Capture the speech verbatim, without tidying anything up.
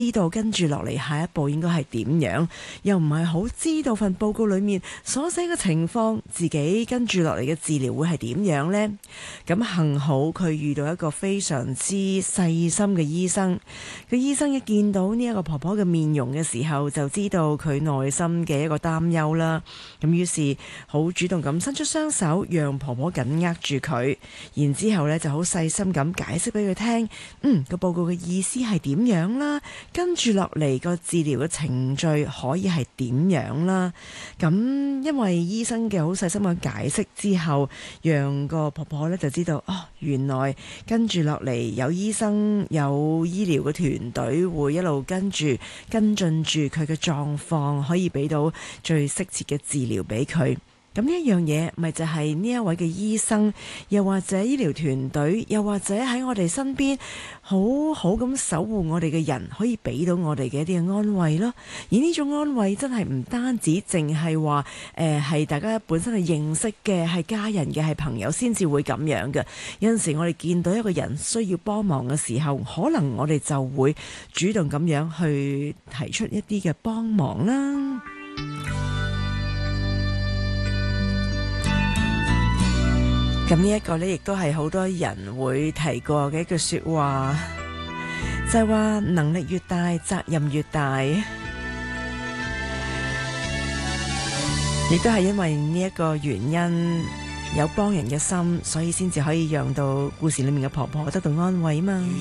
知道跟住落嚟下一步應該係點樣，又唔係好知道份報告裏面所寫嘅情況，自己跟住落嚟嘅治療會係點樣呢？咁幸好佢遇到一個非常之細心嘅醫生，個醫生一見到呢一個婆婆嘅面容嘅時候，就知道佢內心嘅一個擔憂啦。咁於是好主動咁伸出雙手，讓婆婆緊握住佢，然之後呢就好細心咁解釋俾佢聽，嗯，個報告嘅意思係點樣啦。跟住落嚟個治療嘅程序可以係點樣啦？咁因為醫生嘅好細心嘅解釋之後，讓個婆婆咧就知道，哦，原來跟住落嚟有醫生有醫療嘅團隊會一路跟住跟進住佢嘅狀況，可以俾到最適切嘅治療俾佢。咁呢一樣嘢，咪就係呢一位嘅醫生，又或者醫療團隊，又或者喺我哋身邊好好咁守護我哋嘅人，可以俾到我哋嘅一啲嘅安慰咯。而呢種安慰真係唔單止淨係話誒係大家本身係認識嘅，係家人嘅，係朋友先至會咁樣嘅。有陣時我哋見到一個人需要幫忙嘅時候，可能我哋就會主動咁樣去提出一啲嘅幫忙啦。咁呢一個呢，亦都係好多人會提過嘅一句說話，就係話能力越大，責任越大。亦都係因為呢一個原因，有幫人嘅心，所以先至可以讓到故事裏面嘅婆婆得到安慰嘛。